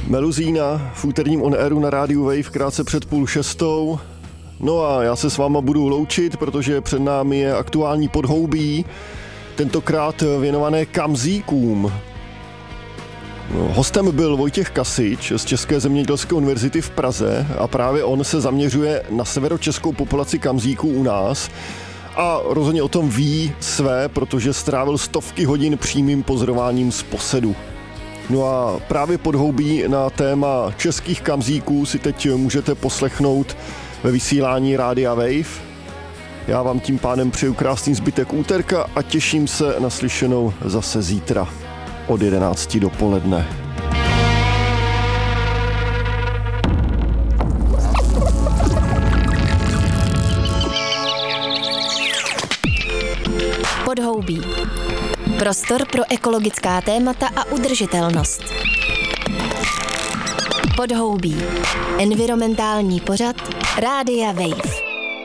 Meluzína v úterním on airu na rádiu Wave krátce před 5:30. No a já se s váma budu loučit, protože před námi je aktuální podhoubí, tentokrát věnované kamzíkům. Hostem byl Vojtěch Kasič z České zemědělské univerzity v Praze a právě on se zaměřuje na severočeskou populaci kamzíků u nás a rozhodně o tom ví své, protože strávil stovky hodin přímým pozorováním z posedu. No a právě podhoubí na téma českých kamzíků si teď můžete poslechnout ve vysílání Rádia Wave. Já vám tím pádem přeju krásný zbytek úterka a těším se na slyšenou zase zítra od 11 dopoledne. Podhoubí. Prostor pro ekologická témata a udržitelnost. Podhoubí. Environmentální pořad Rádia Wave.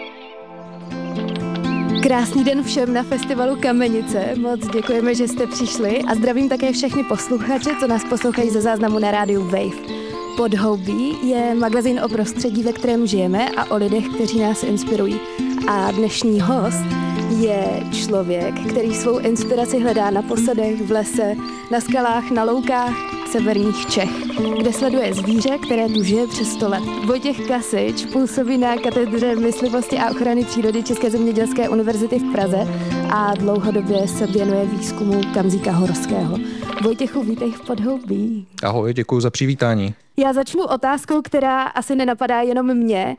Krásný den všem na festivalu Kamenice. Moc děkujeme, že jste přišli a zdravím také všechny posluchače, co nás poslouchají ze záznamu na rádiu Wave. Podhoubí je magazín o prostředí, ve kterém žijeme a o lidech, kteří nás inspirují. A dnešní host je člověk, který svou inspiraci hledá na posadech, v lese, na skalách, na loukách severních Čech, kde sleduje zvíře, které tu žije přes 100 let. Vojtěch Kasič působí na katedře myslivosti a ochrany přírody České zemědělské univerzity v Praze a dlouhodobě se věnuje výzkumu kamzíka horského. Vojtěchu, vítej v Podhoubí. Ahoj, děkuji za přivítání. Já začnu otázkou, která asi nenapadá jenom mě,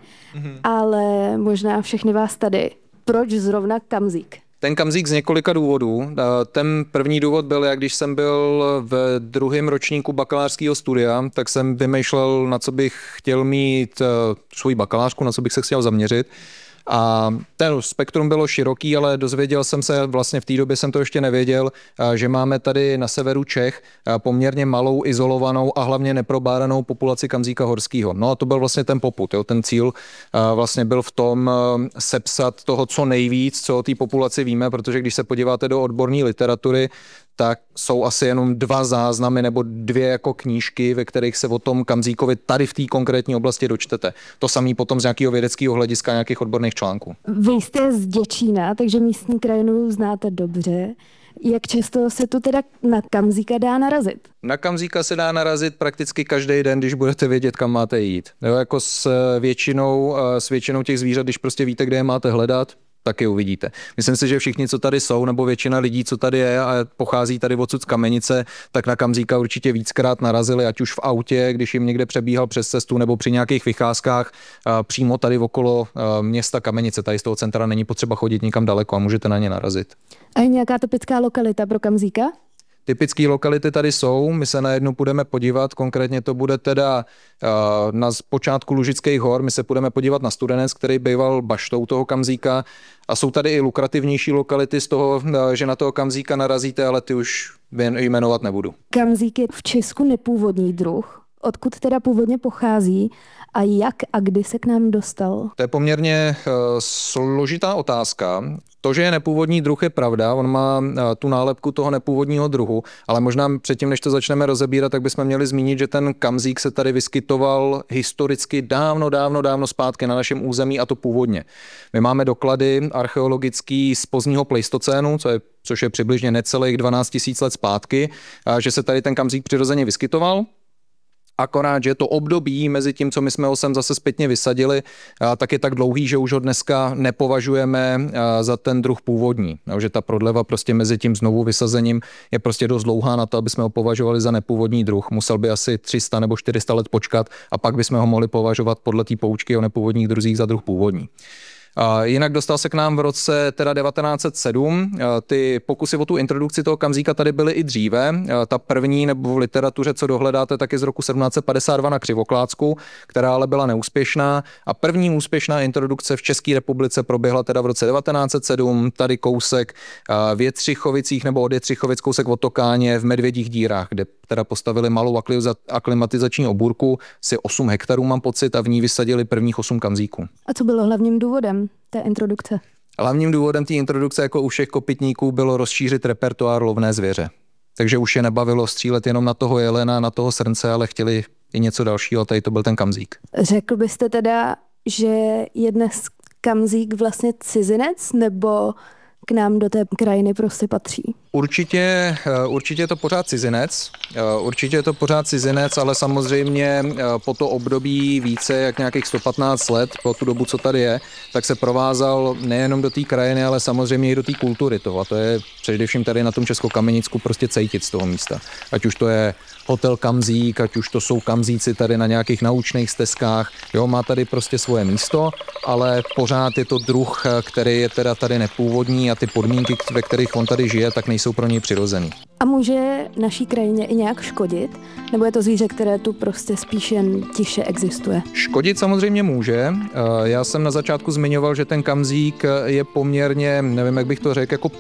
ale možná všechny vás tady. Proč zrovna kamzík? Ten kamzík z několika důvodů. Ten první důvod byl, jak když jsem byl v druhém ročníku bakalářského studia, tak jsem vymýšlel, na co bych chtěl mít svou bakalářku, na co bych se chtěl zaměřit. A ten spektrum bylo široký, ale dozvěděl jsem se, vlastně v té době jsem to ještě nevěděl, že máme tady na severu Čech poměrně malou, izolovanou a hlavně neprobádanou populaci kamzíka horského. No a to byl vlastně ten popud. Jo. Ten cíl vlastně byl v tom sepsat toho co nejvíc, co o té populaci víme, protože když se podíváte do odborné literatury, tak jsou asi jenom 2 záznamy nebo 2 jako knížky, ve kterých se o tom kamzíkovi tady v té konkrétní oblasti dočtete. To samý potom z nějakého vědeckého hlediska, nějakých odborných článků. Vy jste z Děčína, takže místní krajinu znáte dobře. Jak často se tu teda na kamzíka dá narazit? Na kamzíka se dá narazit prakticky každý den, když budete vědět, kam máte jít. Jo, jako s většinou těch zvířat, když prostě víte, kde je máte hledat, tak je uvidíte. Myslím si, že všichni, co tady jsou, nebo většina lidí, co tady je a pochází tady odsud z Kamenice, tak na kamzíka určitě víckrát narazili, ať už v autě, když jim někde přebíhal přes cestu, nebo při nějakých vycházkách přímo tady okolo města Kamenice. Tady z toho centra není potřeba chodit nikam daleko a můžete na ně narazit. A je nějaká typická lokalita pro kamzíka? Typické lokality tady jsou, my se na jednu půjdeme podívat, konkrétně to bude teda na počátku Lužických hor, my se půjdeme podívat na Studenec, který býval baštou toho kamzíka a jsou tady i lukrativnější lokality z toho, že na toho kamzíka narazíte, ale ty už jmenovat nebudu. Kamzík je v Česku nepůvodní druh. Odkud teda původně pochází a jak a kdy se k nám dostal? To je poměrně složitá otázka. To, že je nepůvodní druh, je pravda, on má tu nálepku toho nepůvodního druhu, ale možná předtím, než to začneme rozebírat, tak bychom měli zmínit, že ten kamzík se tady vyskytoval historicky dávno zpátky na našem území a to původně. My máme doklady archeologický z pozdního pleistocénu, což je přibližně necelých 12 000 let zpátky, že se tady ten kamzík přirozeně vyskytoval. Akorát, že to období mezi tím, co my jsme ho sem zase zpětně vysadili, tak je tak dlouhý, že už ho dneska nepovažujeme za ten druh původní. Že ta prodleva prostě mezi tím znovu vysazením je prostě dost dlouhá na to, aby jsme ho považovali za nepůvodní druh. Musel by asi 300 nebo 400 let počkat a pak bychom ho mohli považovat podle té poučky o nepůvodních druzích za druh původní. Jinak dostal se k nám v roce teda 1907. Ty pokusy o tu introdukci toho kamzíka tady byly i dříve. Ta první, nebo v literatuře, co dohledáte, tak je z roku 1752 na Křivoklácku, která ale byla neúspěšná. A první úspěšná introdukce v České republice proběhla teda v roce 1907. Tady kousek v Jetřichovicích nebo od Jetřichovic kousek od Tokáně v Medvědích dírách, kde teda postavili malou aklimatizační obůrku, asi 8 hektarů mám pocit, a v ní vysadili prvních 8 kamzíků. A co bylo hlavním důvodem té introdukce? Hlavním důvodem té introdukce, jako u všech kopytníků, bylo rozšířit repertoár lovné zvěře. Takže už je nebavilo střílet jenom na toho jelena, na toho srnce, ale chtěli i něco dalšího, tady to byl ten kamzík. Řekl byste teda, že je dnes kamzík vlastně cizinec, nebo k nám do té krajiny prostě patří? Určitě je to pořád cizinec, ale samozřejmě po to období více jak nějakých 115 let, po tu dobu, co tady je, tak se provázal nejenom do té krajiny, ale samozřejmě i do té kultury toho. A to je především tady na tom Českokamenicku prostě cítit z toho místa. Ať už to je hotel Kamzík, ať už to jsou kamzíci tady na nějakých naučných stezkách. Jo, má tady prostě svoje místo, ale pořád je to druh, který je teda tady nepůvodní a ty podmínky, ve kterých on tady žije, tak nejsou pro něj přirozený. A může naší krajině i nějak škodit? Nebo je to zvíře, které tu prostě spíš jen tiše existuje? Škodit samozřejmě může. Já jsem na začátku zmiňoval, že ten kamzík je poměrně, nevím, jak bych to řekl, jako